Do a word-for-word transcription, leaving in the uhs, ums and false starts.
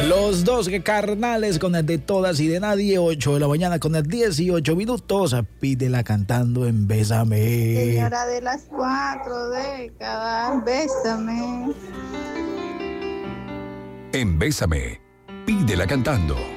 Los dos carnales con el de todas y de nadie, ocho de la mañana con el dieciocho minutos. Pídela cantando en Bésame. Señora de las cuatro décadas, bésame. En Bésame, pídela cantando.